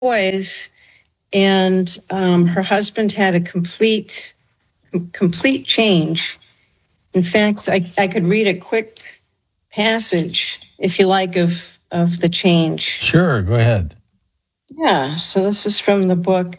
boys, and her husband had a complete change. In fact, I could read a quick passage, if you like, of the change. Sure, go ahead. Yeah, so this is from the book.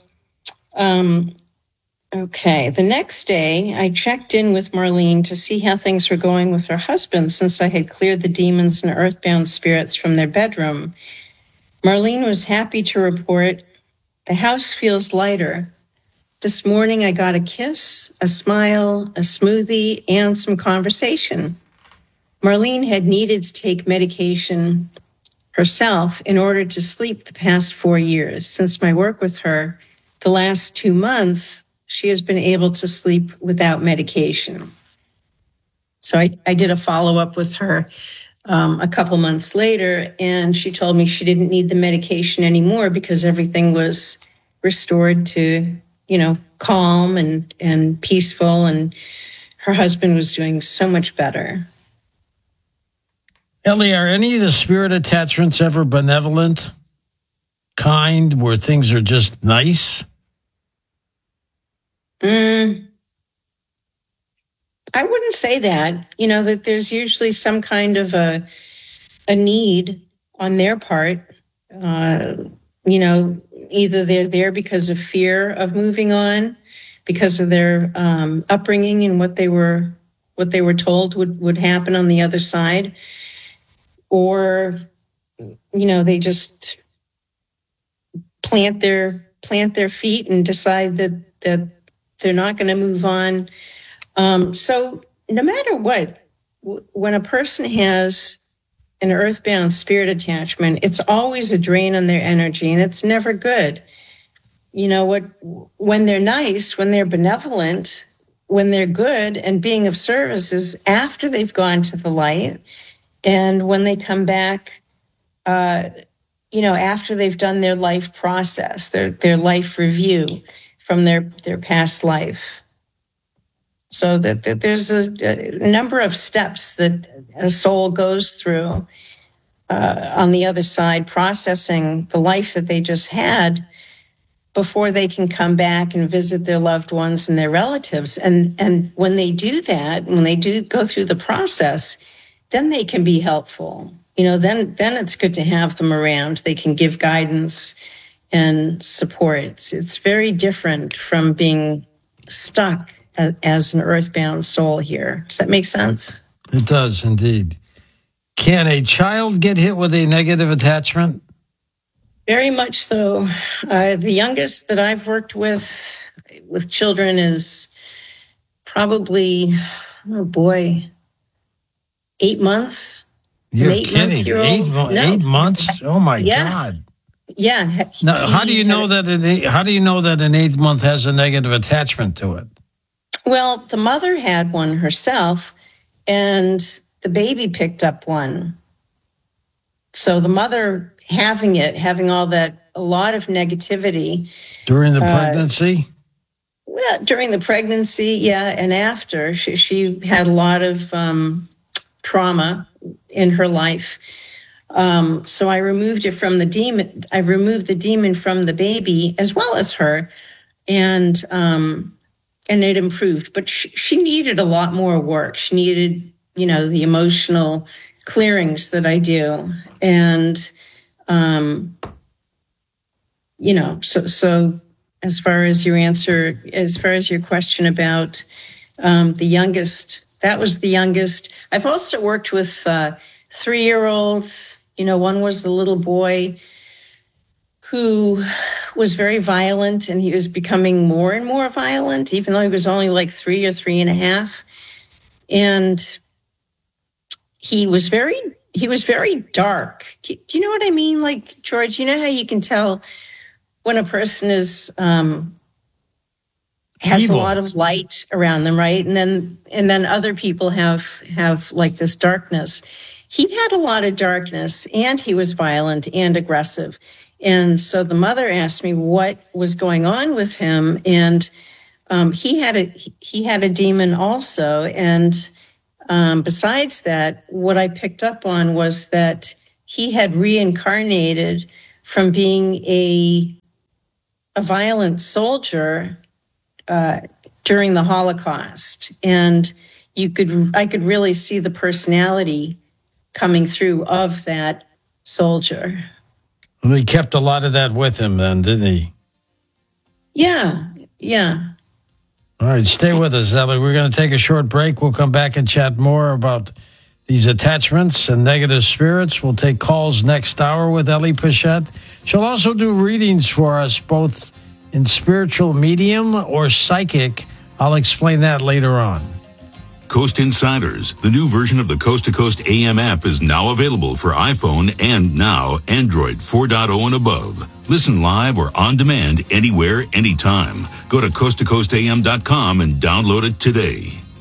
Okay, the next day, I checked in with Marlene to see how things were going with her husband since I had cleared the demons and earthbound spirits from their bedroom. Marlene was happy to report, "The house feels lighter. This morning I got a kiss, a smile, a smoothie, and some conversation." Marlene had needed to take medication herself in order to sleep the past 4 years. Since my work with her, the last 2 months, she has been able to sleep without medication. So I did a follow-up with her a couple months later, and she told me she didn't need the medication anymore because everything was restored to, calm and peaceful, and her husband was doing so much better. Ellie, are any of the spirit attachments ever benevolent, kind, where things are just nice? I wouldn't say that. That there's usually some kind of a need on their part. Either they're there because of fear of moving on, because of their upbringing and what they were told would happen on the other side, or they just plant their feet and decide that they're not going to move on. So no matter what, when a person has an earthbound spirit attachment, it's always a drain on their energy, and it's never good. When they're nice, when they're benevolent, when they're good and being of service is after they've gone to the light, and when they come back, after they've done their life process, their life review from their past life. So that there's a number of steps that a soul goes through on the other side, processing the life that they just had before they can come back and visit their loved ones and their relatives. And when they do that, when they do go through the process, then they can be helpful. Then it's good to have them around. They can give guidance and support. It's very different from being stuck as an earthbound soul here. Does that make sense? It does indeed. Can a child get hit with a negative attachment? Very much so. The youngest that I've worked with children is probably, 8 months. You're kidding. 8 months? Oh my God. Yeah. Now, how do you know that an 8th month has a negative attachment to it? Well, the mother had one herself, and the baby picked up one. So the mother having all that, a lot of negativity. During the pregnancy? Well, during the pregnancy, yeah, and after. She had a lot of trauma in her life. So I removed it from the demon. I removed the demon from the baby as well as her, and it improved. But she needed a lot more work. She needed, the emotional clearings that I do, and So as far as your question about the youngest, that was the youngest. I've also worked with 3-year-olds. One was the little boy who was very violent, and he was becoming more and more violent, even though he was only like 3 or 3.5. And he was very dark. Do you know what I mean? Like, George, you know how you can tell when a person has Evil. a lot of light around them, right? And then other people have like this darkness. He had a lot of darkness, and he was violent and aggressive. And so the mother asked me what was going on with him, and he had a demon also. And besides that, what I picked up on was that he had reincarnated from being a violent soldier during the Holocaust. And I could really see the personality coming through of that soldier. Well, he kept a lot of that with him then, didn't he? Yeah. All right, stay with us, Ellie. We're going to take a short break. We'll come back and chat more about these attachments and negative spirits. We'll take calls next hour with Ellie Pichette. She'll also do readings for us, both in spiritual medium or psychic. I'll explain that later on. Coast Insiders, the new version of the Coast to Coast AM app, is now available for iPhone and now Android 4.0 and above. Listen live or on demand anywhere, anytime. Go to coasttocoastam.com and download it today.